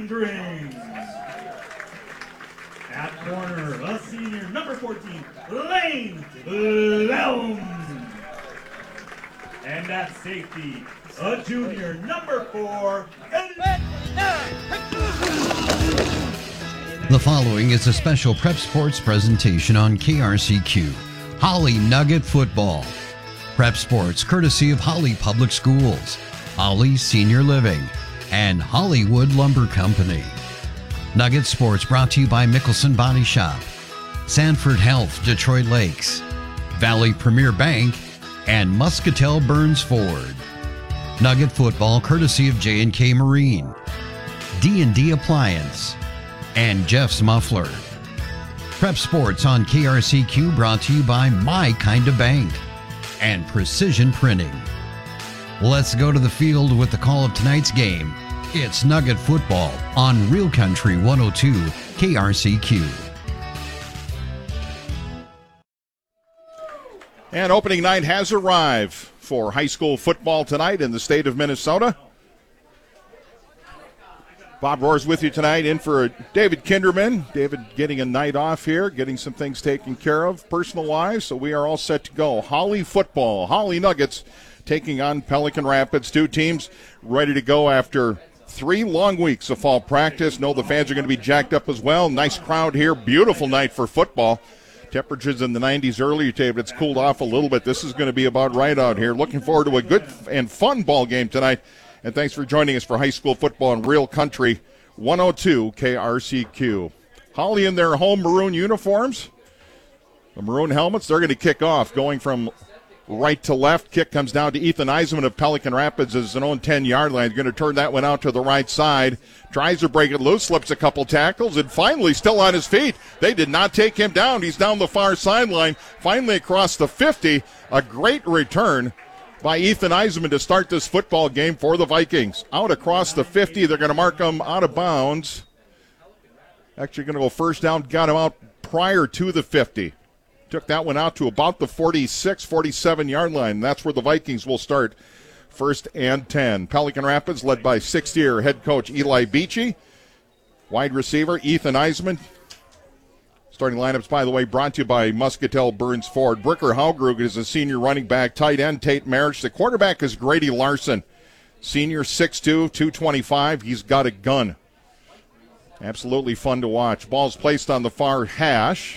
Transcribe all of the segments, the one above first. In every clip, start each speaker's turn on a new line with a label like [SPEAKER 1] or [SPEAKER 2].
[SPEAKER 1] Andrings. At corner, a senior, number 14, Lane Lelms. And at safety, a junior, number 4,
[SPEAKER 2] The following is a special Prep Sports presentation on KRCQ, Holly Nugget Football. Prep Sports, courtesy of Holly Public Schools, Holly Senior Living, and Hollywood Lumber Company. Nugget Sports brought to you by Mickelson Body Shop, Sanford Health, Detroit Lakes, Valley Premier Bank, and Muscatel Burns Ford. Nugget Football, courtesy of J&K Marine, D&D Appliance, and Jeff's Muffler. Prep Sports on KRCQ brought to you by My Kinda Bank and Precision Printing. Let's go to the field with the call of tonight's game. It's Nugget Football on Real Country 102 KRCQ.
[SPEAKER 3] And opening night has arrived for high school football tonight in the state of Minnesota. Bob Rohr's with you tonight, in for David Kinderman. David getting a night off here, getting some things taken care of personal-wise, so we are all set to go. Holly football, Holly Nuggets taking on Pelican Rapids. Two teams ready to go after 3 long weeks of fall practice. Know the fans are going to be jacked up as well. Nice crowd here. Beautiful night for football. Temperatures in the 90s earlier, David. It's cooled off a little bit. This is going to be about right out here. Looking forward to a good and fun ball game tonight. And thanks for joining us for high school football in Real Country 102 KRCQ. Holly in their home maroon uniforms. The maroon helmets, they're going to kick off. Going from right to left. Kick comes down to Ethan Eisman of Pelican Rapids as his own 10-yard line. He's going to turn that one out to the right side. Tries to break it loose, slips a couple tackles, and finally still on his feet. They did not take him down. He's down the far sideline. Finally across the 50. A great return by Ethan Eisman to start this football game for the Vikings. Out across the 50. They're going to mark him out of bounds. Actually going to go first down. Got him out prior to the 50. Took that one out to about the 46, 47-yard line. That's where the Vikings will start. 1st and 10. Pelican Rapids led by 6th-year head coach Eli Beachy. Wide receiver Ethan Eisman. Starting lineups, by the way, brought to you by Muscatel Burns Ford. Bricker Haugrug is a senior running back. Tight end Tate Marich. The quarterback is Grady Larson. Senior 6'2", 225. He's got a gun. Absolutely fun to watch. Ball's placed on the far hash.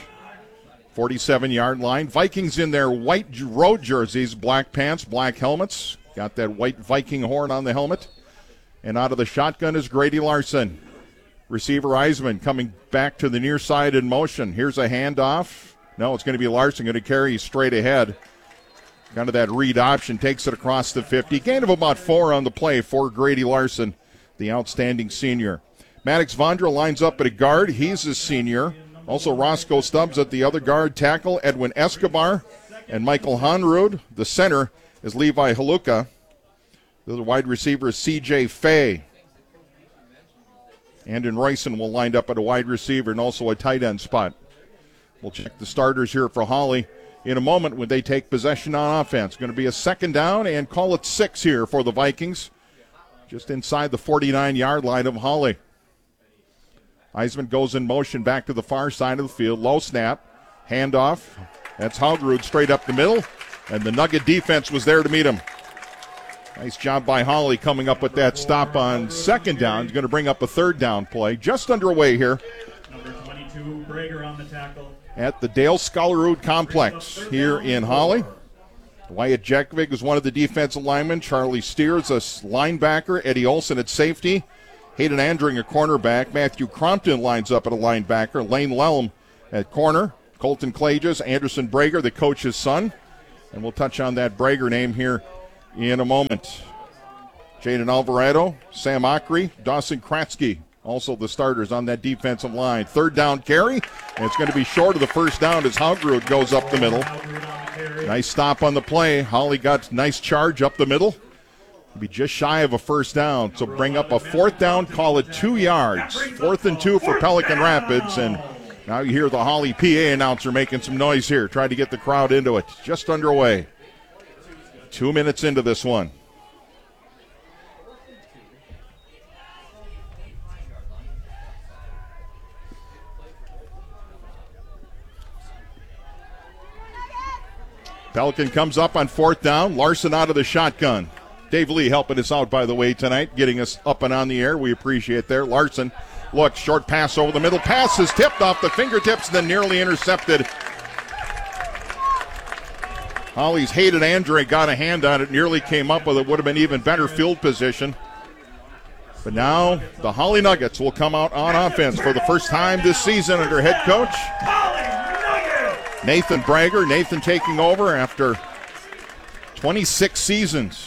[SPEAKER 3] 47-yard line. Vikings in their white road jerseys, black pants, black helmets. Got that white Viking horn on the helmet. And out of the shotgun is Grady Larson. Receiver Eisman coming back to the near side in motion. Here's a handoff. No, it's going to be Larson going to carry straight ahead. Kind of that read option, takes it across the 50. Gain of about 4 on the play for Grady Larson, the outstanding senior. Maddox Vondra lines up at a guard. He's a senior. Also Roscoe Stubbs at the other guard. Tackle Edwin Escobar and Michael Honrud. The center is Levi Haluka. The other wide receiver is C.J. Fay. Andon Royson will line up at a wide receiver and also a tight end spot. We'll check the starters here for Holly in a moment when they take possession on offense. Going to be a 2nd down and call it 6 here for the Vikings. Just inside the 49-yard line of Holly. Eisman goes in motion back to the far side of the field. Low snap. Handoff. That's Haugrud straight up the middle. And the Nugget defense was there to meet him. Nice job by Holly coming up with that stop on 2nd down. He's going to bring up a 3rd down play. Just underway here.
[SPEAKER 1] Number 22, Brager on the tackle.
[SPEAKER 3] At the Dale Skollerud Complex here in Holly. Wyatt Jekovic is one of the defensive linemen. Charlie Steers, a linebacker. Eddie Olson at safety. Hayden Andring, a cornerback. Matthew Crompton lines up at a linebacker. Lane Lelm at corner. Colton Clages, Anderson Brager, the coach's son. And we'll touch on that Brager name here in a moment. Jaden Alvarado, Sam Ockery, Dawson Kratzky, also the starters on that defensive line. 3rd down carry, and it's going to be short of the 1st down as Haugrud goes up the middle. Nice stop on the play. Holly got nice charge up the middle. Be just shy of a 1st down, so bring up a 4th down, call it 2 yards. 4th and 2 for Pelican Rapids, and now you hear the Holly PA announcer making some noise here, trying to get the crowd into it. Just underway. 2 minutes into this one. Pelican comes up on 4th down. Larson out of the shotgun. Dave Lee helping us out, by the way, tonight, getting us up and on the air. We appreciate there. Larson looks, short pass over the middle. Pass is tipped off the fingertips, then nearly intercepted. Holly's Hayden Andre got a hand on it, nearly came up with it. Would have been even better field position. But now the Holly Nuggets will come out on offense for the first time this season under head coach Nathan Brager. Nathan taking over after 26 seasons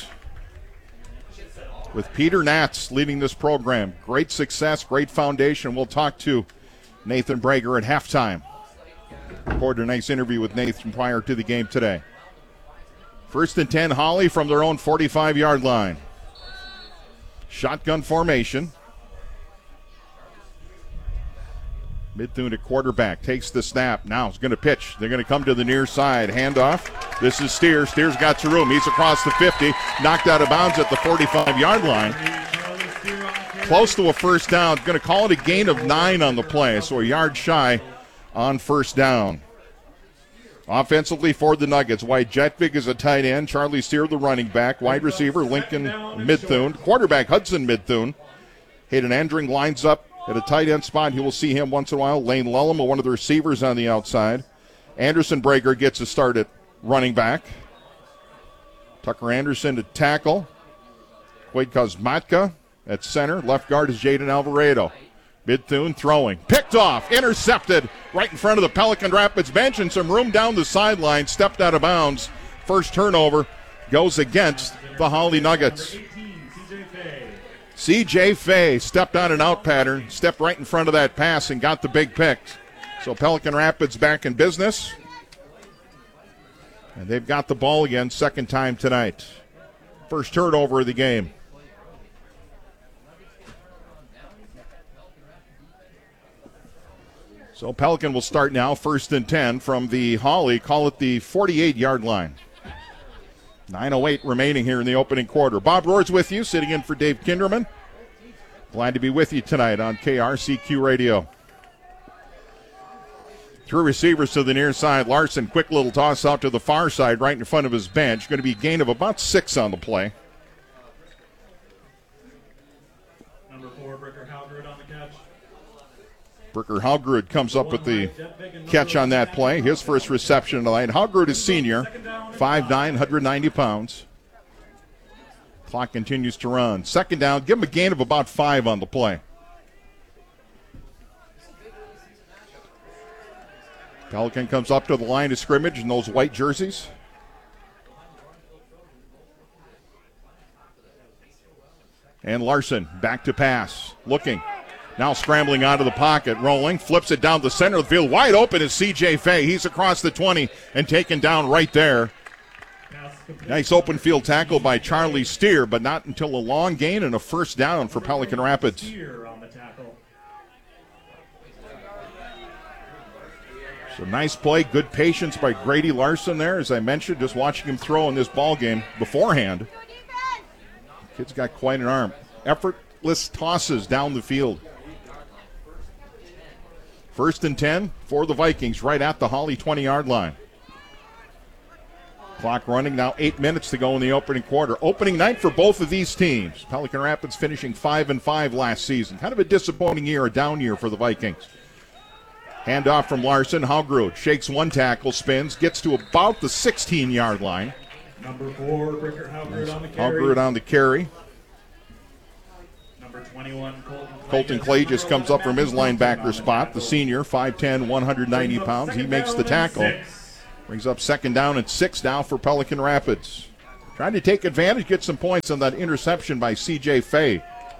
[SPEAKER 3] with Peter Natz leading this program. Great success, great foundation. We'll talk to Nathan Brager at halftime. Recorded a nice interview with Nathan prior to the game today. 1st and 10, Holly from their own 45-yard line. Shotgun formation. Midthune at quarterback, takes the snap. Now he's going to pitch. They're going to come to the near side. Handoff. This is Steer. Steer's got some room. He's across the 50. Knocked out of bounds at the 45-yard line. Close to a first down. Going to call it a gain of 9 on the play, so a yard shy on first down. Offensively for the Nuggets, White Jetvig is a tight end. Charlie Steer, the running back. Wide receiver, Lincoln Midthune. Quarterback, Hudson Midthune. Hayden Andring lines up at a tight end spot. You will see him once in a while. Lane Lellum, one of the receivers on the outside. Anderson Brager gets a start at running back. Tucker Anderson to tackle. Quaid Kosmatka at center. Left guard is Jaden Alvarado. Midthune throwing. Picked off. Intercepted right in front of the Pelican Rapids bench, and some room down the sideline. Stepped out of bounds. First turnover goes against the Holly Nuggets. C.J. Fay stepped on an out pattern, stepped right in front of that pass and got the big pick. So Pelican Rapids back in business. And they've got the ball again, second time tonight. First turnover of the game. So Pelican will start now, 1st and 10 from the Holly, call it the 48-yard line. 9:08 remaining here in the opening quarter. Bob Rohr's with you, sitting in for Dave Kinderman. Glad to be with you tonight on KRCQ Radio. 3 receivers to the near side. Larson, quick little toss out to the far side right in front of his bench. Going to be a gain of about 6 on the play.
[SPEAKER 1] Number 4, Bricker Halgrud on the catch.
[SPEAKER 3] Bricker Halgrud comes up with the catch on that play. His first reception tonight. Halgrud is senior, 5'9", 190 pounds. Clock continues to run. Second down, give him a gain of about 5 on the play. Pelican comes up to the line of scrimmage in those white jerseys. And Larson back to pass, looking. Now scrambling out of the pocket, rolling, flips it down the center of the field. Wide open is C.J. Fay. He's across the 20 and taken down right there. Nice open field tackle by Charlie Steer, but not until a long gain and a first down for Pelican Rapids. So nice play, good patience by Grady Larson there. As I mentioned, just watching him throw in this ball game beforehand. Kid's got quite an arm. Effortless tosses down the field. 1st and 10 for the Vikings right at the Holly 20-yard line. Clock running now, 8 minutes to go in the opening quarter. Opening night for both of these teams. Pelican Rapids finishing 5-5 last season. Kind of a disappointing year, a down year for the Vikings. Handoff from Larson. Halgrud shakes one tackle, spins, gets to about the 16-yard line.
[SPEAKER 1] Number 4, Bricker Halgrud on the carry.
[SPEAKER 3] Halgrud on the carry.
[SPEAKER 1] Number 21,
[SPEAKER 3] Colton Clay just comes up from his linebacker spot. The senior, 5'10", 190 pounds. He makes the tackle. Brings up second down and 6 now for Pelican Rapids. Trying to take advantage, get some points on that interception by C.J. Fay.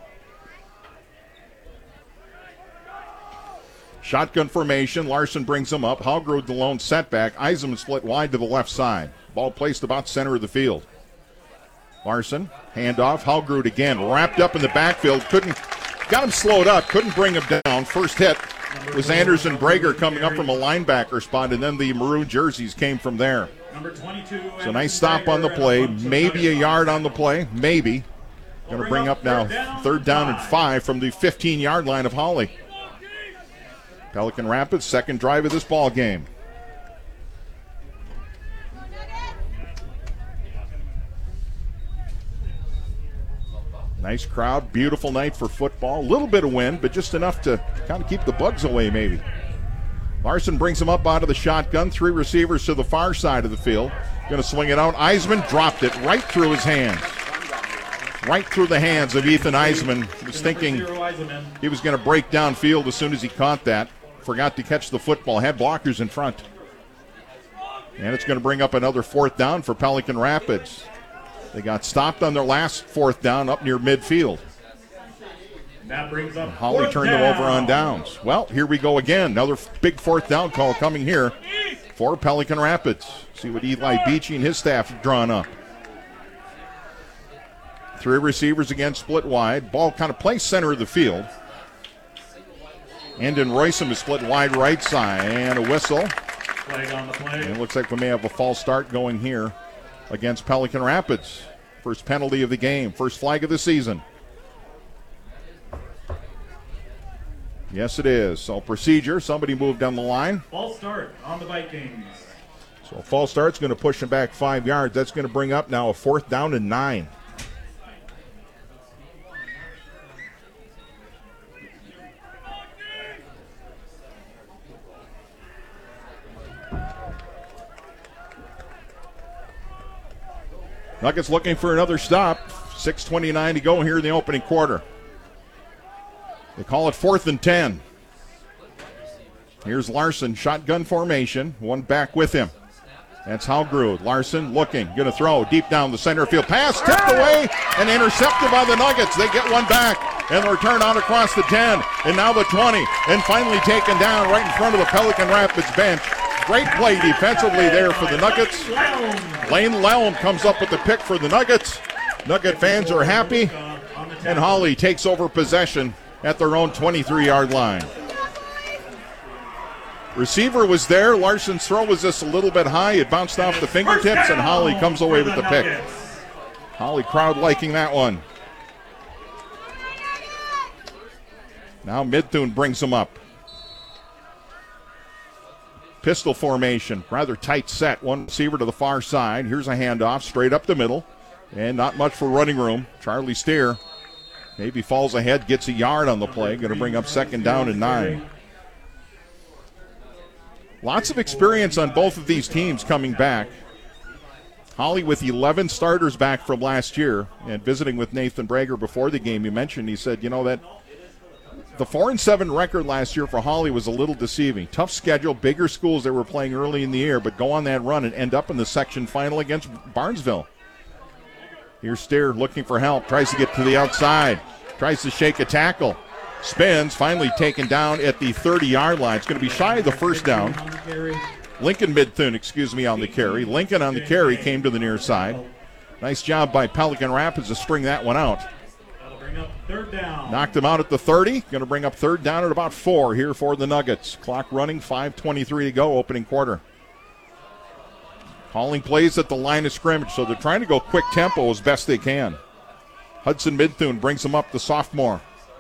[SPEAKER 3] Shotgun formation. Larson brings him up. Halgrud the lone setback. Eisenman split wide to the left side. Ball placed about center of the field. Larson, handoff. Halgrud again, wrapped up in the backfield. Got him slowed up. Couldn't bring him down. First hit was Anderson Brager coming up from a linebacker spot, and then the maroon jerseys came from there.
[SPEAKER 1] Number 22.
[SPEAKER 3] So nice stop on the play. Maybe a yard on the play. Maybe. Going to bring up now 3rd down and 5 from the 15-yard line of Holly. Pelican Rapids, second drive of this ball game. Nice crowd, beautiful night for football. A little bit of wind, but just enough to kind of keep the bugs away maybe. Larson brings him up out of the shotgun. 3 receivers to the far side of the field. Going to swing it out. Eisman dropped it right through his hands. Right through the hands of Ethan Eisman. He was thinking he was going to break downfield as soon as he caught that. Forgot to catch the football. Had blockers in front. And it's going to bring up another 4th down for Pelican Rapids. They got stopped on their last 4th down up near midfield.
[SPEAKER 1] That brings up
[SPEAKER 3] Holly turned them over on downs. Well, here we go again. Another big 4th down call coming here for Pelican Rapids. See what Eli Beachy and his staff have drawn up. 3 receivers again, split wide. Ball kind of placed center of the field. Andon Roysum is split wide right side. And a whistle.
[SPEAKER 1] Flag on the play.
[SPEAKER 3] And it looks like we may have a false start going here against Pelican Rapids. First penalty of the game. First flag of the season. Yes, it is. So procedure. Somebody moved down the line.
[SPEAKER 1] False start on the Vikings.
[SPEAKER 3] So a false start's going to push him back 5 yards. That's going to bring up now a 4th down and 9. Nuggets looking for another stop. 6:29 to go here in the opening quarter. They call it 4th and 10. Here's Larson, shotgun formation. One back with him. That's Halgrud. Larson looking, going to throw deep down the center field. Pass tipped away and intercepted by the Nuggets. They get one back and return out across the 10 and now the 20 and finally taken down right in front of the Pelican Rapids bench. Great play defensively there for the Nuggets. Lane Lelm comes up with the pick for the Nuggets. Nugget fans are happy, and Holly takes over possession at their own 23-yard line. Receiver was there. Larson's throw was just a little bit high. It bounced off the fingertips, and Holly comes away with the pick. Holly crowd liking that one. Now Midthune brings him up. Pistol formation, rather tight set. One receiver to the far side. Here's a handoff straight up the middle. And not much for running room. Charlie Steer maybe falls ahead, gets a yard on the play. Going to bring up 2nd down and 9. Lots of experience on both of these teams coming back. Holly with 11 starters back from last year. And visiting with Nathan Brager before the game, he said, you know, that the 4-7 record last year for Holly was a little deceiving. Tough schedule, bigger schools they were playing early in the year, but go on that run and end up in the section final against Barnesville. Here's Steer looking for help, tries to get to the outside, tries to shake a tackle, spins, finally taken down at the 30-yard line. It's going to be shy of the 1st down. Lincoln Midthune, on the carry. Lincoln on the carry came to the near side. Nice job by Pelican Rapids to string that one out.
[SPEAKER 1] Bring up 3rd down.
[SPEAKER 3] Knocked him out at the 30. Going to bring up 3rd down at about 4 here for the Nuggets. Clock running, 5:23 to go, opening quarter. Calling plays at the line of scrimmage, so they're trying to go quick tempo as best they can. Hudson Midthune brings him up, the sophomore.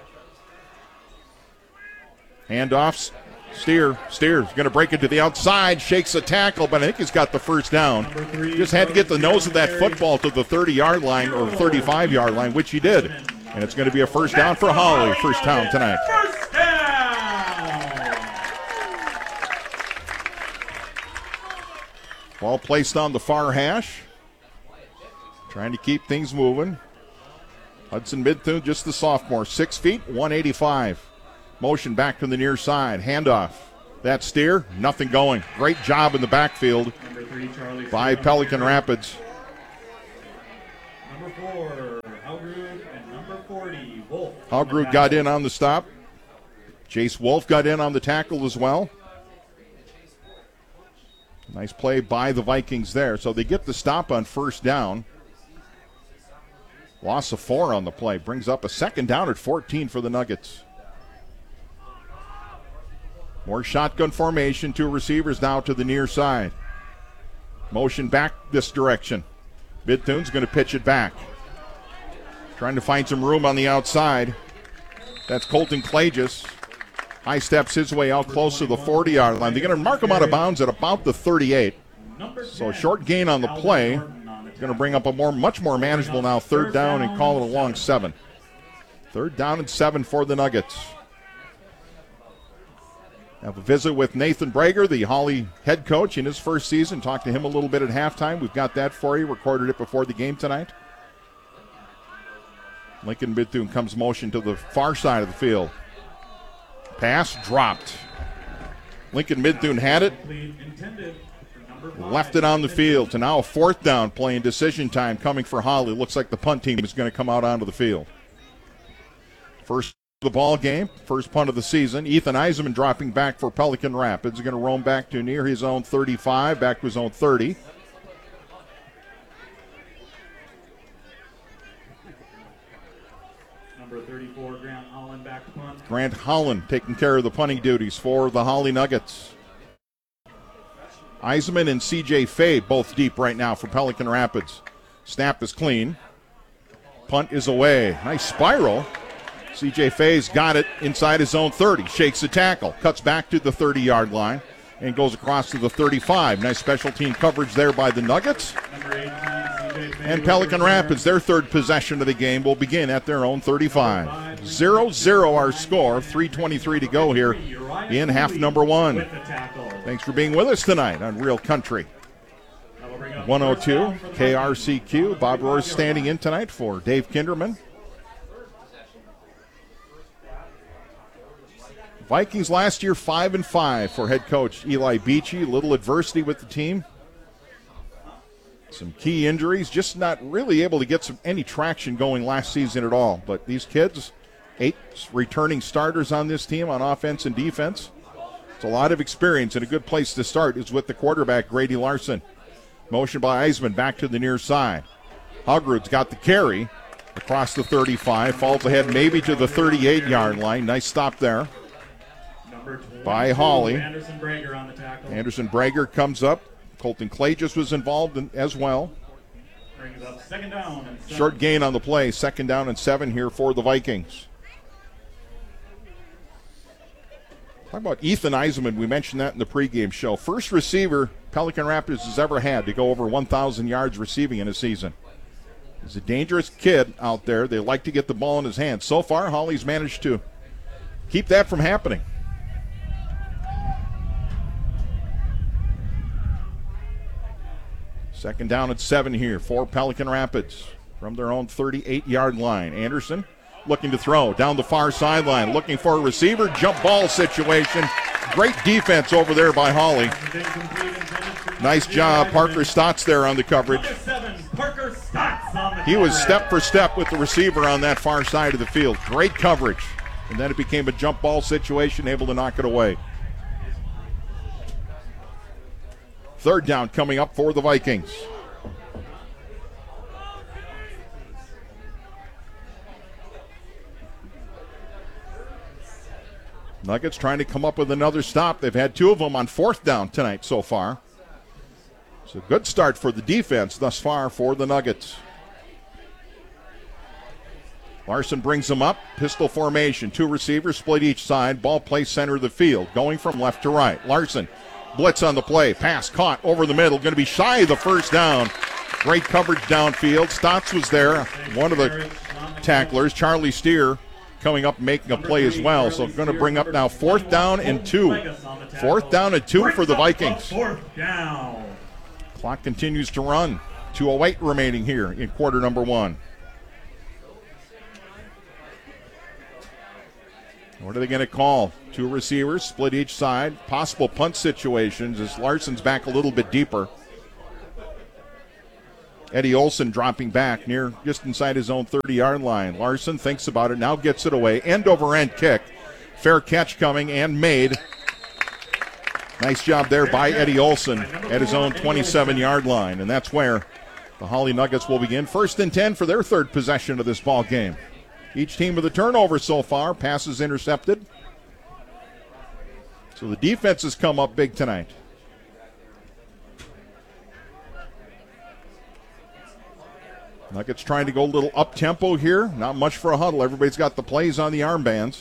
[SPEAKER 3] Handoffs. Steer's going to break it to the outside, shakes a tackle, but I think he's got the 1st down. Just had to get the nose of that football to the 30-yard line or 35-yard line, which he did. And it's going to be a 1st down for Holly, 1st down tonight.
[SPEAKER 1] 1st down!
[SPEAKER 3] Ball placed on the far hash. Trying to keep things moving. Hudson Midthune, just the sophomore, 6 feet, 185. Motion back to the near side. Handoff. That Steer, nothing going. Great job in the backfield by Pelican Rapids.
[SPEAKER 1] Number 4, Halgrud, and number 40, Wolf.
[SPEAKER 3] Halgrud got in on the stop. Jace Wolf got in on the tackle as well. Nice play by the Vikings there. So they get the stop on 1st down. Loss of 4 on the play. Brings up a 2nd down at 14 for the Nuggets. More shotgun formation. 2 receivers now to the near side. Motion back this direction. Midthune's going to pitch it back. Trying to find some room on the outside. That's Colton Clagis. High steps his way out close to the 40-yard line. They're going to mark him out of bounds at about the 38. So a short gain on the play. Going to bring up a much more manageable now 3rd down and call it a long 7. Third down and 7 for the Nuggets. Have a visit with Nathan Brager, the Holly head coach in his first season. Talked to him a little bit at halftime. We've got that for you. Recorded it before the game tonight. Lincoln Bethune comes motion to the far side of the field. Pass dropped. Lincoln Bethune had it. Left it on the field. To now a fourth down play in decision time coming for Holly. Looks like the punt team is going to come out onto the field. First of the ball game, first punt of the season. Ethan Eisenman dropping back for Pelican Rapids. Going to roam back to near his own 35, back to his own 30.
[SPEAKER 1] Number 34, Grant Holland back to punt.
[SPEAKER 3] Grant Holland taking care of the punting duties for the Holly Nuggets. Eisenman and C.J. Fay both deep right now for Pelican Rapids. Snap is clean. Punt is away. Nice spiral. C.J. Fay's got it inside his own 30. Shakes the tackle. Cuts back to the 30-yard line and goes across to the 35. Nice special team coverage there by the Nuggets.
[SPEAKER 1] Number 18, CJ Fay
[SPEAKER 3] And Pelican Rapids, their third possession of the game, will begin at their own 35. 0-0 our score. 3:23 to go here in half number one.
[SPEAKER 1] with the tackle.
[SPEAKER 3] Thanks for being with us tonight on Real Country. 102 KRCQ. Bob Rohr's standing in tonight for Dave Kinderman. Vikings last year 5-5 for head coach Eli Beachy. Little adversity with the team. Some key injuries, just not really able to get any traction going last season at all. But these kids, 8 returning starters on this team on offense and defense. It's a lot of experience, and a good place to start is with the quarterback, Grady Larson. Motion by Eisman back to the near side. Hogrud's got the carry across the 35, falls ahead maybe to the 38-yard line. Nice stop there by Holly.
[SPEAKER 1] Anderson Brager on the tackle.
[SPEAKER 3] Anderson Brager comes up. Colton Clagis was involved as well.
[SPEAKER 1] Brings up second down and 7.
[SPEAKER 3] Short gain on the play. Second down and 7 here for the Vikings. Talk about Ethan Eisenman. We mentioned that in the pregame show. First receiver Pelican Rapids has ever had to go over 1,000 yards receiving in a season. He's a dangerous kid out there. They like to get the ball in his hands. So far, Holly's managed to keep that from happening. Second down and 7 here for Pelican Rapids from their own 38-yard line. Anderson looking to throw down the far sideline, looking for a receiver. Jump ball situation. Great defense over there by Holly. Nice job. Parker Stotts there on the coverage.
[SPEAKER 1] Number 7, Parker Stotts on the
[SPEAKER 3] He was
[SPEAKER 1] coverage.
[SPEAKER 3] step for step with the receiver on that far side of the field. Great coverage. And then it became a jump ball situation, able to knock it away. Third down coming up for the Vikings. Nuggets trying to come up with another stop. They've had 2 of them on fourth down tonight so far. It's a good start for the defense thus far for the Nuggets. Larson brings them up. Pistol formation. 2 receivers split each side. Ball placed center of the field. Going from left to right. Larson. Blitz on the play. Pass caught over the middle. Going to be shy of the first down. Great coverage downfield. Stotts was there. One of the tacklers. Charlie Steer coming up making a play as well. So going to bring up now 4th down and 2. 4th down and 2 for the Vikings.
[SPEAKER 1] 4th down.
[SPEAKER 3] Clock continues to run. 2:08 remaining here in quarter number 1. What are they going to call? 2 receivers, split each side. Possible punt situations as Larson's back a little bit deeper. Eddie Olson dropping back near just inside his own 30-yard line. Larson thinks about it, now gets it away. End-over-end kick. Fair catch coming and made. Nice job there by Eddie Olson at his own 27-yard line. And that's where the Holly Nuggets will begin. 1st and 10 for their third possession of this ball game. Each team with a turnover so far. Passes intercepted. So the defense has come up big tonight. Nuggets trying to go a little up-tempo here. Not much for a huddle. Everybody's got the plays on the armbands.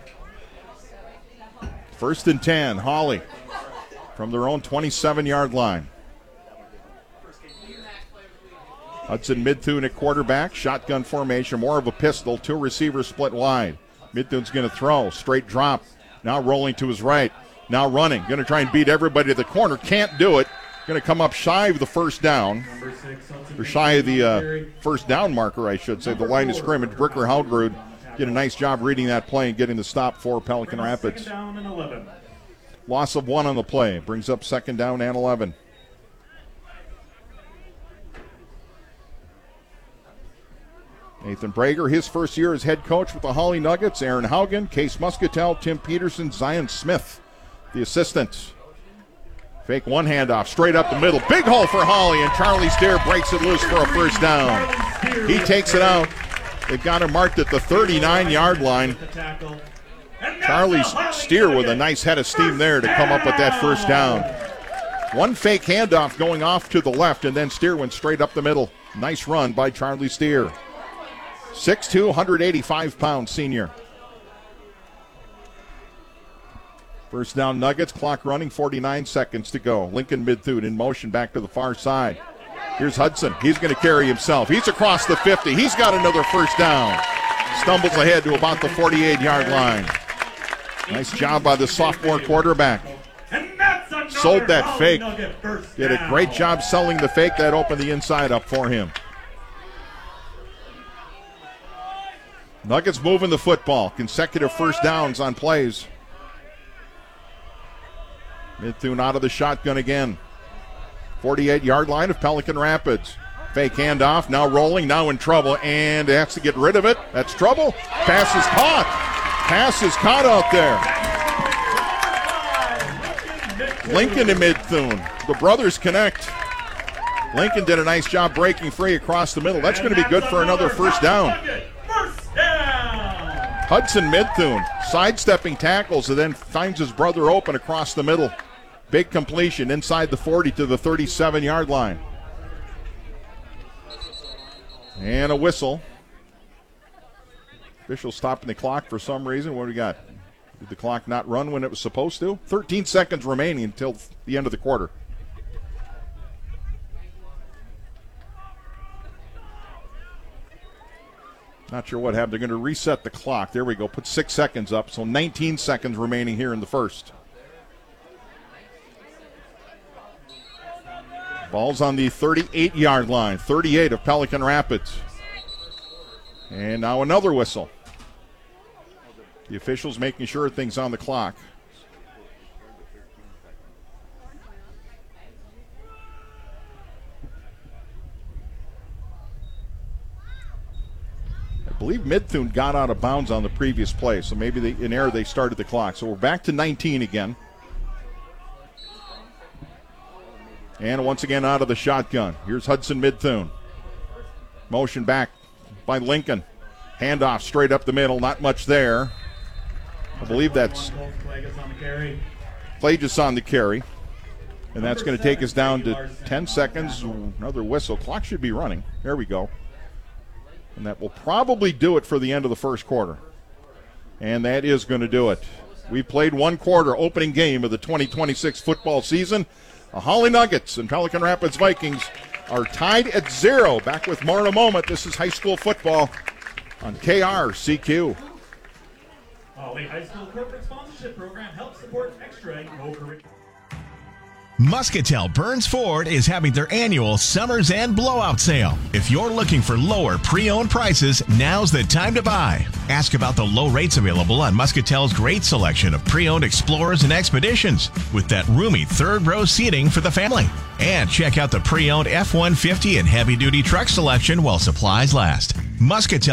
[SPEAKER 3] 1st and 10. Holly from their own 27-yard line. Hudson Midthune at quarterback. Shotgun formation, more of a pistol. 2 receivers split wide. Midthune's going to throw. Straight drop. Now rolling to his right. Now running. Going to try and beat everybody to the corner. Can't do it. Going to come up shy of the first down. Or shy of the first down marker, I should say. The line of scrimmage. Bricker Haldrud did a nice job reading that play and getting the stop for Pelican Rapids.
[SPEAKER 1] Down and 11.
[SPEAKER 3] Loss of 1 on the play. Brings up 2nd down and 11. Nathan Brager, his first year as head coach with the Holly Nuggets. Aaron Haugen, Case Muscatel, Tim Peterson, Zion Smith, the assistants. Fake one handoff, straight up the middle. Big hole for Holly, and Charlie Steer breaks it loose for a first down. He takes it out. They've got him marked at the 39-yard line. Charlie Steer with a nice head of steam there to come up with that first down. One fake handoff going off to the left, and then Steer went straight up the middle. Nice run by Charlie Steer. 6'2", 185-pound senior. First down Nuggets, clock running, 49 seconds to go. Lincoln Midthune in motion back to the far side. Here's Hudson. He's going to carry himself. He's across the 50. He's got another first down. Stumbles ahead to about the 48-yard line. Nice job by the sophomore quarterback. Sold that fake. Did a great job selling the fake. That opened the inside up for him. Nuggets moving the football. Consecutive first downs on plays. Midthune out of the shotgun again. 48-yard line of Pelican Rapids. Fake handoff, now rolling, now in trouble, and has to get rid of it. That's trouble. Pass is caught. Pass is caught out there. Lincoln and Midthune. The brothers connect. Lincoln did a nice job breaking free across the middle. That's going to be good for another first down. Hudson Midthune sidestepping tackles and then finds his brother open across the middle. Big completion inside the 40 to the 37-yard line. And a whistle. Official stopping the clock for some reason. What do we got? Did the clock not run when it was supposed to? 13 seconds remaining until the end of the quarter. Not sure what happened. They're going to reset the clock. There we go. Put 6 seconds up. So 19 seconds remaining here in the first. Ball's on the 38-yard line. 38 of Pelican Rapids. And now another whistle. The officials making sure things on the clock. I believe Midthune got out of bounds on the previous play, so maybe in error they started the clock. So we're back to 19 again. And once again out of the shotgun. Here's Hudson Midthune. Motion back by Lincoln. Handoff straight up the middle. Not much there. I believe that's Plagus on the carry. And that's going to take us down to 10 seconds. Another whistle. Clock should be running. There we go. And that will probably do it for the end of the first quarter. And that is going to do it. We played one quarter, opening game of the 2026 football season. The Holly Nuggets and Pelican Rapids Vikings are tied at 0. Back with more in a moment. This is high school football on KRCQ.
[SPEAKER 1] Holly High School Corporate Sponsorship Program helps support extra and co-curricular.
[SPEAKER 4] Muscatel Burns Ford is having their annual Summers End Blowout Sale. If you're looking for lower pre-owned prices, now's the time to buy. Ask about the low rates available on Muscatel's great selection of pre-owned Explorers and Expeditions with that roomy third row seating for the family. And check out the pre-owned F-150 and heavy-duty truck selection while supplies last. Muscatel